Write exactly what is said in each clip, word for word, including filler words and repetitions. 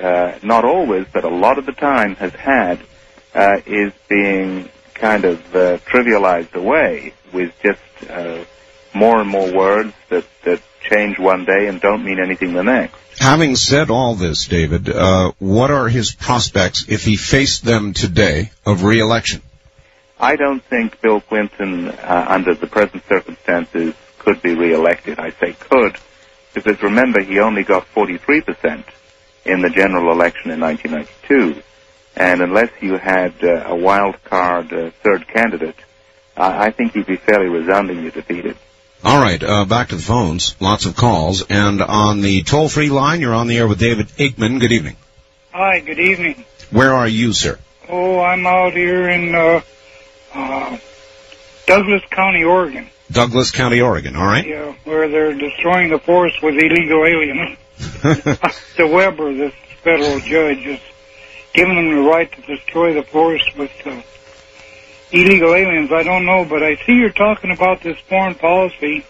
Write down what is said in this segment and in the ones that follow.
uh, not always, but a lot of the time has had, uh, is being kind of uh, trivialized away with just uh, more and more words that, that change one day and don't mean anything the next. Having said all this, David, uh, what are his prospects if he faced them today of re-election? I don't think Bill Clinton, uh, under the present circumstances, could be re-elected. I say could, because remember, he only got forty-three percent in the general election in nineteen ninety-two. And unless you had uh, a wild card uh, third candidate, uh, I think he'd be fairly resoundingly defeated. All right, uh, back to the phones. Lots of calls. And on the toll-free line, you're on the air with David Aikman. Good evening. Hi, good evening. Where are you, sir? Oh, I'm out here in uh, uh, Douglas County, Oregon. Douglas County, Oregon, all right. Yeah, where they're destroying the forest with illegal aliens. The Weber, this federal judge, is giving them the right to destroy the forest with uh, illegal aliens. I don't know, but I see you're talking about this foreign policy.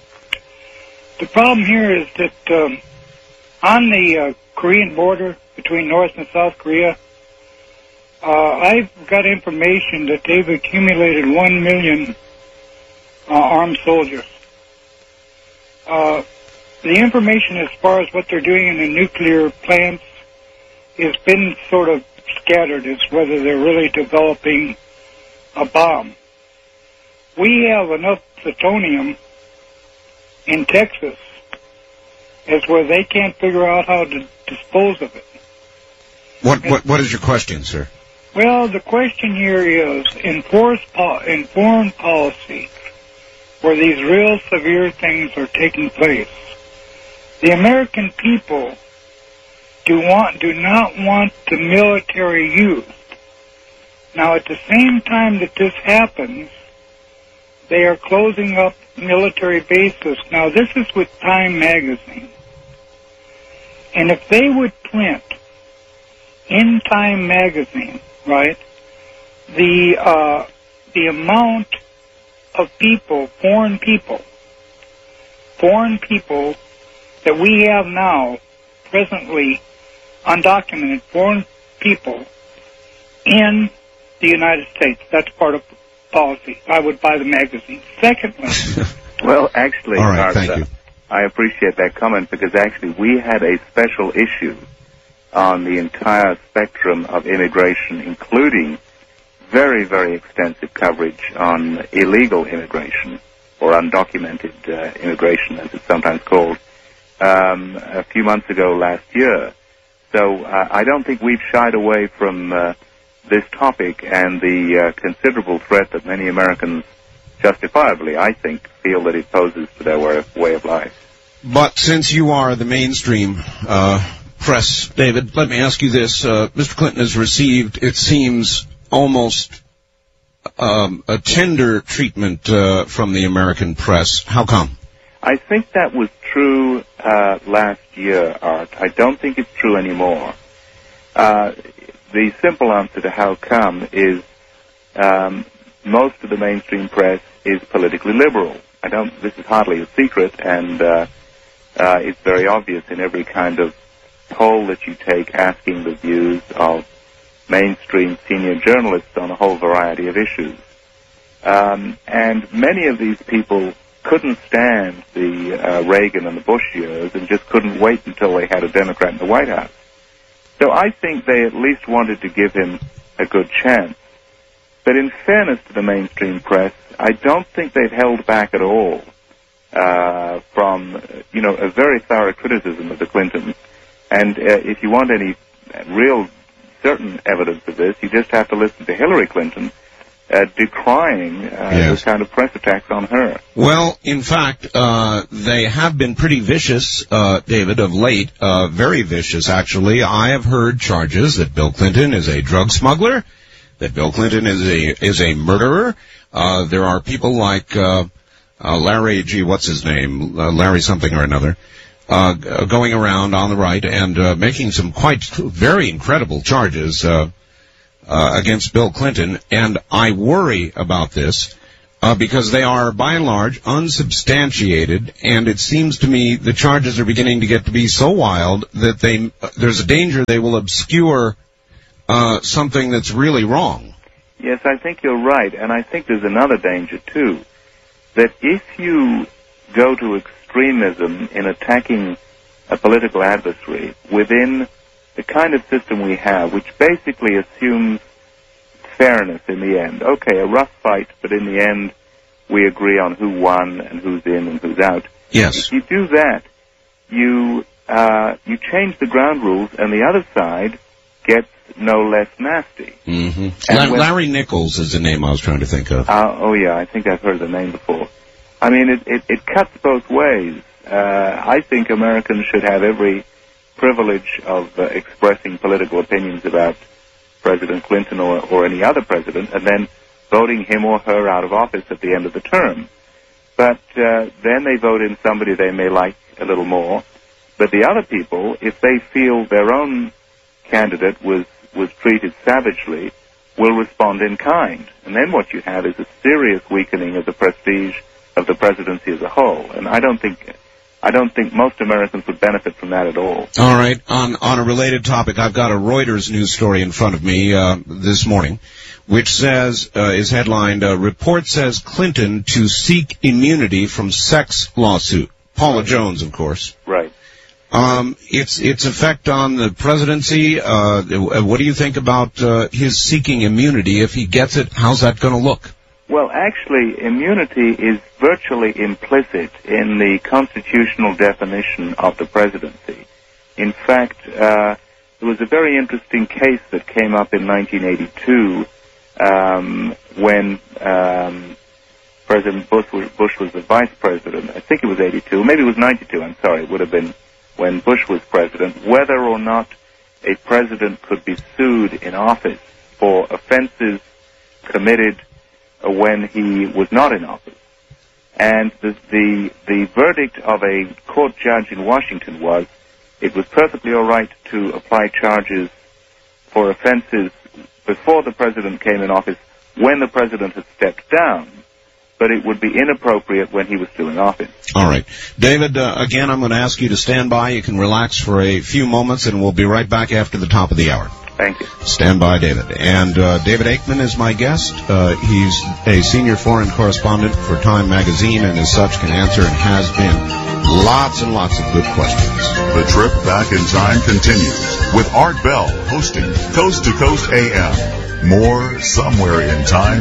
The problem here is that um, on the uh, Korean border between North and South Korea, uh, I've got information that they've accumulated one million uh, armed soldiers. Uh, the information as far as what they're doing in the nuclear plants has been sort of scattered as whether they're really developing a bomb. We have enough plutonium in Texas as where they can't figure out how to dispose of it. What what what is your question, sir? Well, the question here is, in, force po- in foreign policy, where these real severe things are taking place, the American people do want do not want the military used. Now, at the same time that this happens, they are closing up military bases. Now, this is with Time magazine. And if they would print in Time magazine, right, the uh, the amount of people, foreign people, foreign people that we have now, presently undocumented foreign people in the United States. That's part of policy. I would buy the magazine. Secondly, well, actually, all right, Martha, thank you. I appreciate that comment because actually we had a special issue on the entire spectrum of immigration, including very, very extensive coverage on illegal immigration, or undocumented uh, immigration, as it's sometimes called, um, a few months ago last year. So uh, I don't think we've shied away from uh, this topic and the uh, considerable threat that many Americans, justifiably, I think, feel that it poses to their way of, way of life. But since you are the mainstream uh, press, David, let me ask you this. Uh, Mister Clinton has received, it seems, almost um, a tender treatment uh, from the American press. How come? I think that was true uh, last year, Art. I don't think it's true anymore. Uh, the simple answer to how come is um, most of the mainstream press is politically liberal. I don't. This is hardly a secret, and uh, uh, it's very obvious in every kind of poll that you take asking the views of mainstream senior journalists on a whole variety of issues. Um, and many of these people couldn't stand the uh, Reagan and the Bush years and just couldn't wait until they had a Democrat in the White House. So I think they at least wanted to give him a good chance. But in fairness to the mainstream press, I don't think they've held back at all uh, from, you know, a very thorough criticism of the Clintons. And uh, if you want any real certain evidence of this, you just have to listen to Hillary Clinton uh, decrying uh, yes. the kind of press attacks on her. Well, in fact, uh, they have been pretty vicious, uh, David, of late. Uh, very vicious, actually. I have heard charges that Bill Clinton is a drug smuggler, that Bill Clinton is a is a murderer. Uh, there are people like uh, uh, Larry, gee, what's his name? Uh, Larry something or another. Uh, going around on the right and uh, making some quite very incredible charges uh, uh, against Bill Clinton, and I worry about this. Uh, because they are, by and large, unsubstantiated, and it seems to me the charges are beginning to get to be so wild that they uh, there's a danger they will obscure uh, something that's really wrong. Yes, I think you're right, and I think there's another danger, too, that if you go to extremism in attacking a political adversary within the kind of system we have, which basically assumes fairness in the end. Okay, a rough fight, but in the end, we agree on who won and who's in and who's out. Yes. If you do that, you uh, you change the ground rules, and the other side gets no less nasty. Mm-hmm. La- when, Larry Nichols is the name I was trying to think of. Uh, oh, yeah, I think I've heard the name before. I mean, it, it, it cuts both ways. Uh, I think Americans should have every privilege of uh, expressing political opinions about President Clinton or, or any other president, and then voting him or her out of office at the end of the term. But uh, then they vote in somebody they may like a little more. But the other people, if they feel their own candidate was, was treated savagely, will respond in kind. And then what you have is a serious weakening of the prestige of the presidency as a whole. And I don't think... I don't think most Americans would benefit from that at all. All right. On on a related topic, I've got a Reuters news story in front of me uh, this morning, which says, uh, is headlined, uh, Report Says Clinton to Seek Immunity from Sex Lawsuit. Paula Jones, of course. Right. Um, its its effect on the presidency, uh, what do you think about uh, his seeking immunity? If he gets it, how's that going to look? Well, actually, immunity is virtually implicit in the constitutional definition of the presidency. In fact, uh, there was a very interesting case that came up in nineteen eighty-two um, when um, President Bush was, Bush was the vice president. I think it was eighty-two. Maybe it was ninety-two. I'm sorry. It would have been when Bush was president. Whether or not a president could be sued in office for offenses committed when he was not in office. And the, the the verdict of a court judge in Washington was it was perfectly all right to apply charges for offenses before the president came in office when the president had stepped down, but it would be inappropriate when he was still in office. All right. David, uh, again, I'm going to ask you to stand by. You can relax for a few moments, and we'll be right back after the top of the hour. Thank you. Stand by, David. And uh, David Aikman is my guest. Uh, he's a senior foreign correspondent for Time Magazine, and as such can answer and has been lots and lots of good questions. The trip back in time continues with Art Bell hosting Coast to Coast A M. More somewhere in time.